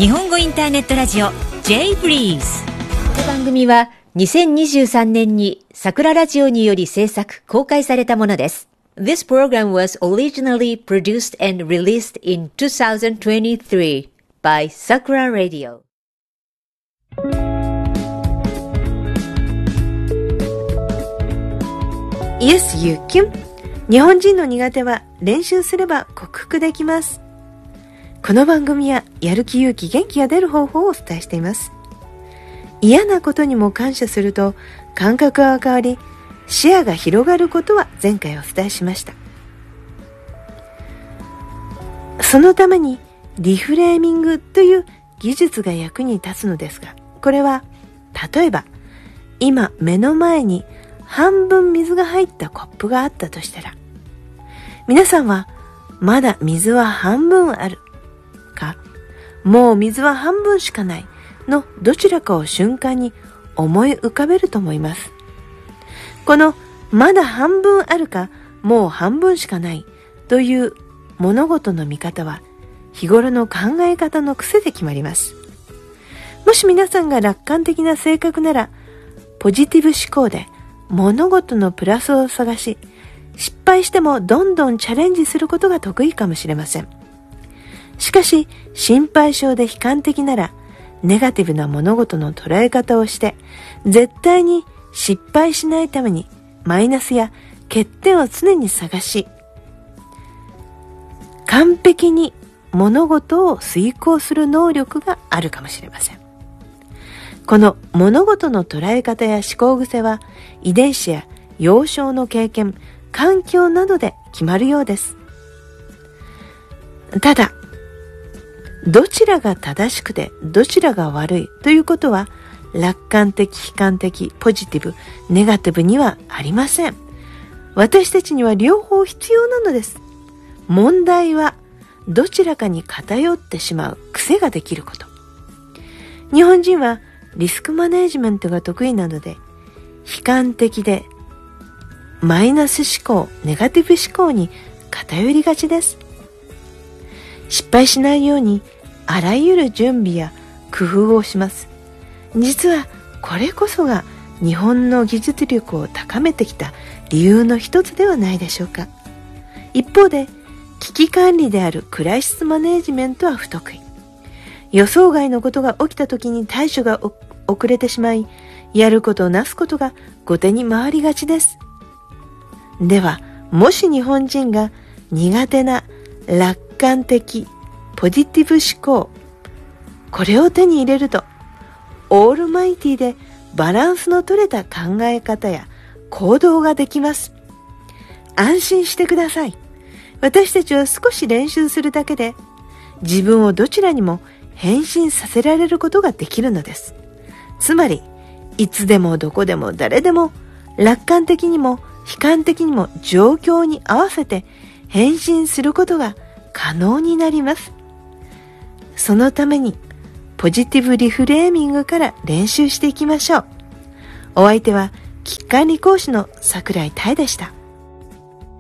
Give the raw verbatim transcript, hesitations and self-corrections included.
日本語インターネットラジオ J ブリーズ。 この番組はにせんにじゅうさんねんに桜ラジオにより制作公開されたものです。This program was originally produced and released in two thousand twenty-three by Sakura Radio. Yes, you can. 日本人の苦手は練習すれば克服できます。この番組はやる気勇気元気が出る方法をお伝えしています。嫌なことにも感謝すると感覚が変わり、視野が広がることは前回お伝えしました。そのためにリフレーミングという技術が役に立つのですが、これは例えば今目の前に半分水が入ったコップがあったとしたら、皆さんはまだ水は半分あるか、もう水は半分しかないのどちらかを瞬間に思い浮かべると思います。このまだ半分あるか、もう半分しかないという物事の見方は日頃の考え方の癖で決まります。もし皆さんが楽観的な性格なら、ポジティブ思考で物事のプラスを探し、失敗してもどんどんチャレンジすることが得意かもしれません。しかし心配性で悲観的なら、ネガティブな物事の捉え方をして、絶対に失敗しないためにマイナスや欠点を常に探し、完璧に物事を遂行する能力があるかもしれません。この物事の捉え方や思考癖は遺伝子や幼少の経験、環境などで決まるようです。ただ、どちらが正しくてどちらが悪いということは楽観的、悲観的、ポジティブ、ネガティブにはありません。私たちには両方必要なのです。問題はどちらかに偏ってしまう癖ができること。日本人はリスクマネジメントが得意なので、悲観的でマイナス思考、ネガティブ思考に偏りがちです。失敗しないようにあらゆる準備や工夫をします。実はこれこそが日本の技術力を高めてきた理由の一つではないでしょうか。一方で危機管理であるクライシスマネジメントは不得意。予想外のことが起きた時に対処が遅れてしまい、やることなすことが後手に回りがちです。では、もし日本人が苦手な楽観的、ポジティブ思考、これを手に入れると、オールマイティでバランスの取れた考え方や行動ができます。安心してください。私たちは少し練習するだけで、自分をどちらにも変身させられることができるのです。つまり、いつでもどこでも誰でも楽観的にも悲観的にも状況に合わせて変身することが可能になります。そのためにポジティブリフレーミングから練習していきましょう。お相手は危機管理講師の櫻井多恵でした。